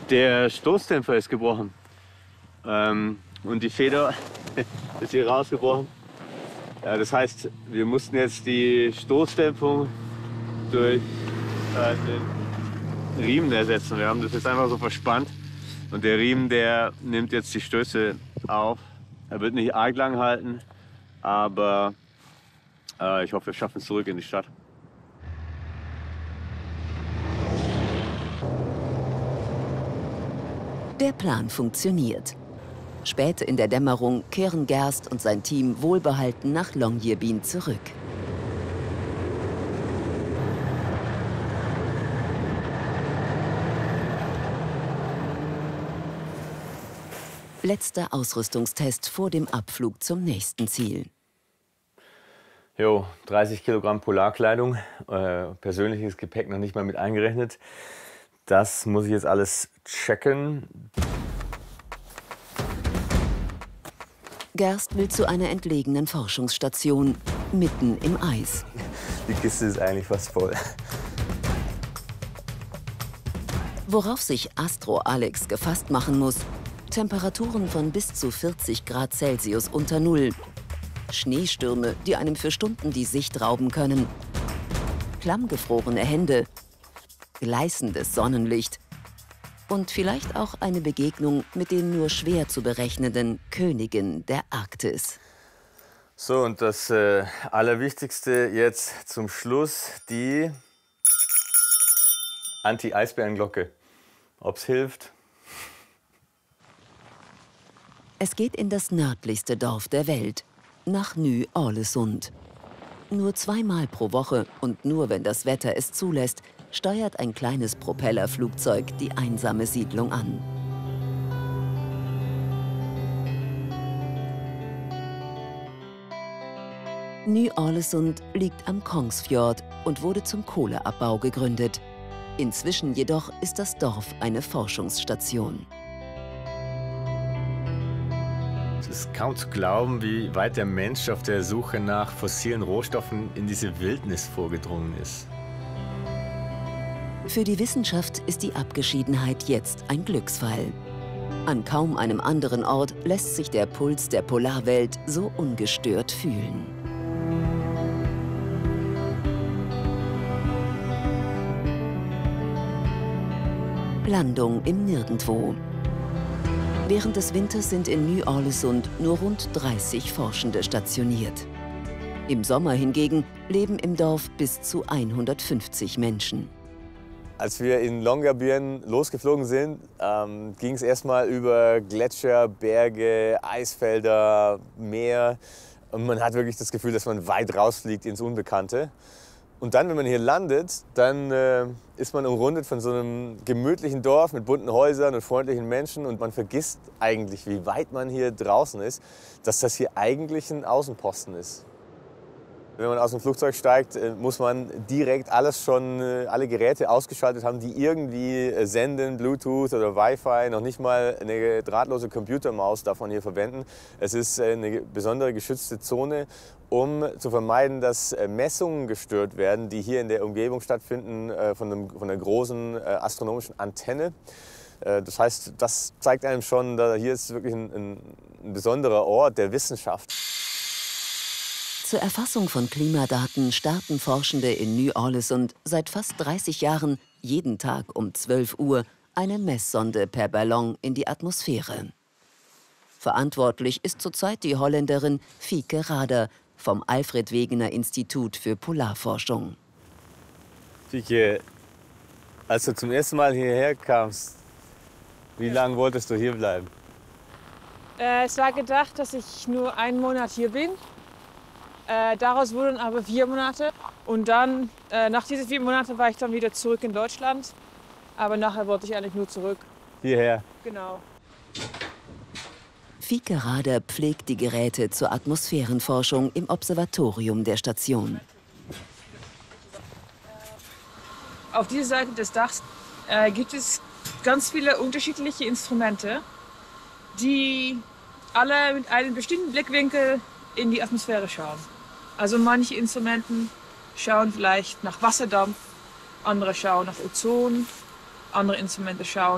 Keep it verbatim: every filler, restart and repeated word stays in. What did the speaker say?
Der Stoßdämpfer ist gebrochen. Ähm, und die Feder ist hier rausgebrochen. Ja, das heißt, wir mussten jetzt die Stoßdämpfung durch äh, den Riemen ersetzen. Wir haben das jetzt einfach so verspannt. Und der Riemen, der nimmt jetzt die Stöße auf. Er wird nicht arg lang halten, aber äh, ich hoffe, wir schaffen es zurück in die Stadt. Der Plan funktioniert. Spät in der Dämmerung kehren Gerst und sein Team wohlbehalten nach Longyearbyen zurück. Letzter Ausrüstungstest vor dem Abflug zum nächsten Ziel. Jo, dreißig Kilogramm Polarkleidung, äh, persönliches Gepäck noch nicht mal mit eingerechnet. Das muss ich jetzt alles checken. Gerst will zu einer entlegenen Forschungsstation, mitten im Eis. Die Kiste ist eigentlich fast voll. Worauf sich Astro Alex gefasst machen muss: Temperaturen von bis zu vierzig Grad Celsius unter Null. Schneestürme, die einem für Stunden die Sicht rauben können. Klammgefrorene Hände. Gleißendes Sonnenlicht. Und vielleicht auch eine Begegnung mit den nur schwer zu berechnenden Königen der Arktis. So, und das äh, Allerwichtigste jetzt zum Schluss, die Anti-Eisbärenglocke. Ob's hilft? Es geht in das nördlichste Dorf der Welt, nach Ny-Ålesund. Nur zweimal pro Woche und nur wenn das Wetter es zulässt, steuert ein kleines Propellerflugzeug die einsame Siedlung an. Ny-Ålesund liegt am Kongsfjord und wurde zum Kohleabbau gegründet. Inzwischen jedoch ist das Dorf eine Forschungsstation. Es ist kaum zu glauben, wie weit der Mensch auf der Suche nach fossilen Rohstoffen in diese Wildnis vorgedrungen ist. Für die Wissenschaft ist die Abgeschiedenheit jetzt ein Glücksfall. An kaum einem anderen Ort lässt sich der Puls der Polarwelt so ungestört fühlen. Landung im Nirgendwo. Während des Winters sind in Ny-Ålesund nur rund dreißig Forschende stationiert. Im Sommer hingegen leben im Dorf bis zu hundertfünfzig Menschen. Als wir in Longyearbyen losgeflogen sind, ähm, ging es erstmal über Gletscher, Berge, Eisfelder, Meer. Und man hat wirklich das Gefühl, dass man weit rausfliegt ins Unbekannte. Und dann, wenn man hier landet, dann äh, ist man umrundet von so einem gemütlichen Dorf mit bunten Häusern und freundlichen Menschen. Und man vergisst eigentlich, wie weit man hier draußen ist, dass das hier eigentlich ein Außenposten ist. Wenn man aus dem Flugzeug steigt, muss man direkt alles schon, alle Geräte ausgeschaltet haben, die irgendwie senden, Bluetooth oder Wi-Fi, noch nicht mal eine drahtlose Computermaus darf man hier verwenden. Es ist eine besondere geschützte Zone, um zu vermeiden, dass Messungen gestört werden, die hier in der Umgebung stattfinden, von, einem, von einer großen astronomischen Antenne. Das heißt, das zeigt einem schon, dass hier ist wirklich ein, ein, ein besonderer Ort der Wissenschaft. Zur Erfassung von Klimadaten starten Forschende in Ny-Ålesund seit fast dreißig Jahren jeden Tag um zwölf Uhr eine Messsonde per Ballon in die Atmosphäre. Verantwortlich ist zurzeit die Holländerin Fieke Rader vom Alfred Wegener Institut für Polarforschung. Fieke, als du zum ersten Mal hierher kamst, wie lange wolltest du hier bleiben? Äh, es war gedacht, dass ich nur einen Monat hier bin. Äh, daraus wurden aber vier Monate. Und dann, äh, nach diesen vier Monaten, war ich dann wieder zurück in Deutschland. Aber nachher wollte ich eigentlich nur zurück. Hierher? Genau. Fieke Rader pflegt die Geräte zur Atmosphärenforschung im Observatorium der Station. Auf dieser Seite des Dachs äh, gibt es ganz viele unterschiedliche Instrumente, die alle mit einem bestimmten Blickwinkel in die Atmosphäre schauen. Also manche Instrumenten schauen vielleicht nach Wasserdampf, andere schauen nach Ozon, andere Instrumente schauen